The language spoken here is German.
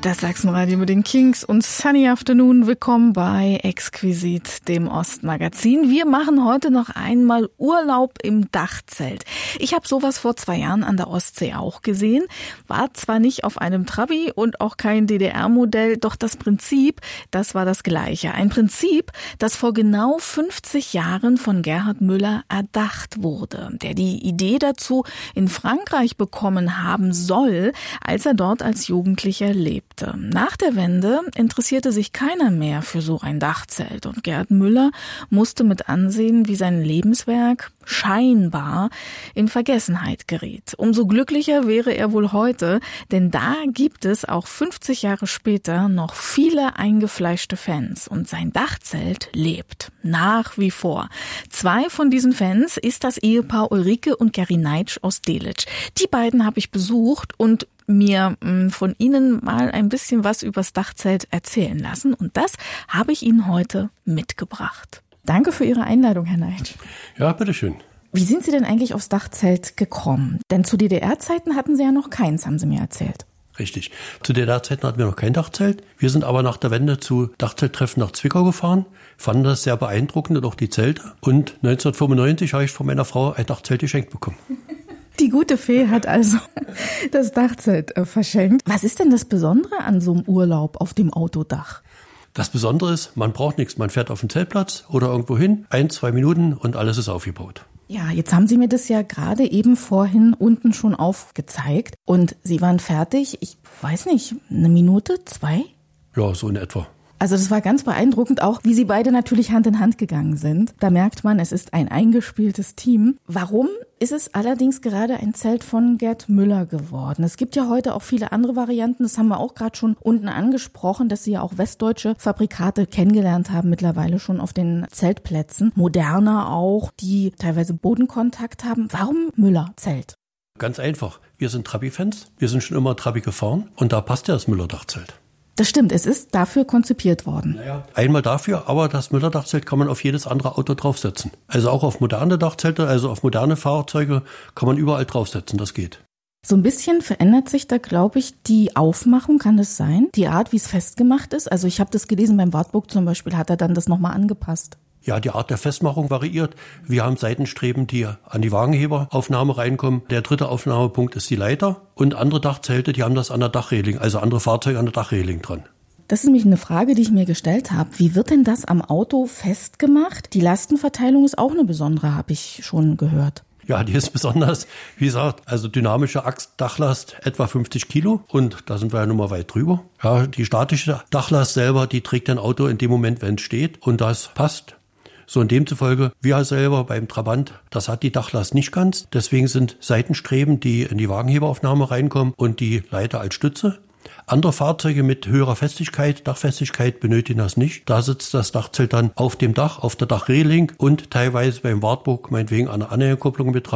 Das Sachsenradio mit den Kings und Sunny Afternoon. Willkommen bei Exquisit, dem Ostmagazin. Wir machen heute noch einmal Urlaub im Dachzelt. Ich habe sowas vor 2 Jahren an der Ostsee auch gesehen. War zwar nicht auf einem Trabi und auch kein DDR-Modell, doch das Prinzip, das war das gleiche. Ein Prinzip, das vor genau 50 Jahren von Gerhard Müller erdacht wurde, der die Idee dazu in Frankreich bekommen haben soll, als er dort als Jugendlicher lebte. Nach der Wende interessierte sich keiner mehr für so ein Dachzelt und Gerhard Müller musste mit ansehen, wie sein Lebenswerk scheinbar in Vergessenheit geriet. Umso glücklicher wäre er wohl heute, denn da gibt es auch 50 Jahre später noch viele eingefleischte Fans und sein Dachzelt lebt nach wie vor. 2 von diesen Fans ist das Ehepaar Ulrike und Gary Neitsch aus Delitzsch. Die beiden habe ich besucht und mir von Ihnen mal ein bisschen was übers Dachzelt erzählen lassen. Und das habe ich Ihnen heute mitgebracht. Danke für Ihre Einladung, Herr Neitsch. Ja, bitteschön. Wie sind Sie denn eigentlich aufs Dachzelt gekommen? Denn zu DDR-Zeiten hatten Sie ja noch keins, haben Sie mir erzählt. Richtig. Zu DDR-Zeiten hatten wir noch kein Dachzelt. Wir sind aber nach der Wende zu Dachzelttreffen nach Zwickau gefahren, fanden das sehr beeindruckend und auch die Zelte. Und 1995 habe ich von meiner Frau ein Dachzelt geschenkt bekommen. Die gute Fee hat also das Dachzelt verschenkt. Was ist denn das Besondere an so einem Urlaub auf dem Autodach? Das Besondere ist, man braucht nichts. Man fährt auf den Zeltplatz oder irgendwo hin, 1-2 Minuten und alles ist aufgebaut. Ja, jetzt haben Sie mir das ja gerade eben vorhin unten schon aufgezeigt. Und Sie waren fertig, ich weiß nicht, 1 Minute, 2? Ja, so in etwa. Also das war ganz beeindruckend, auch wie Sie beide natürlich Hand in Hand gegangen sind. Da merkt man, es ist ein eingespieltes Team. Warum ist es allerdings gerade ein Zelt von Gerd Müller geworden? Es gibt ja heute auch viele andere Varianten. Das haben wir auch gerade schon unten angesprochen, dass Sie ja auch westdeutsche Fabrikate kennengelernt haben, mittlerweile schon auf den Zeltplätzen. Moderner auch, die teilweise Bodenkontakt haben. Warum Müller-Zelt? Ganz einfach. Wir sind Trabi-Fans. Wir sind schon immer Trabi gefahren und da passt ja das Müller-Dachzelt. Das stimmt, es ist dafür konzipiert worden. Naja, einmal dafür, aber das Müller-Dachzelt kann man auf jedes andere Auto draufsetzen. Also auch auf moderne Dachzelte, also auf moderne Fahrzeuge kann man überall draufsetzen, das geht. So ein bisschen verändert sich da, glaube ich, die Aufmachung, kann das sein? Die Art, wie es festgemacht ist? Also ich habe das gelesen, beim Wartburg zum Beispiel hat er dann das nochmal angepasst. Ja, die Art der Festmachung variiert. Wir haben Seitenstreben, die an die Wagenheberaufnahme reinkommen. Der 3. Aufnahmepunkt ist die Leiter. Und andere Dachzelte, die haben das an der Dachreling, also andere Fahrzeuge an der Dachreling dran. Das ist nämlich eine Frage, die ich mir gestellt habe. Wie wird denn das am Auto festgemacht? Die Lastenverteilung ist auch eine besondere, habe ich schon gehört. Ja, die ist besonders, wie gesagt, also dynamische Achsdachlast etwa 50 Kilo und da sind wir ja nun mal weit drüber. Ja, die statische Dachlast selber, die trägt ein Auto in dem Moment, wenn es steht und das passt. So und demzufolge, wir selber beim Trabant, das hat die Dachlast nicht ganz. Deswegen sind Seitenstreben, die in die Wagenheberaufnahme reinkommen und die Leiter als Stütze. Andere Fahrzeuge mit höherer Festigkeit, Dachfestigkeit, benötigen das nicht. Da sitzt das Dachzelt dann auf dem Dach, auf der Dachreling und teilweise beim Wartburg meinetwegen an der Anhängerkupplung mit dran.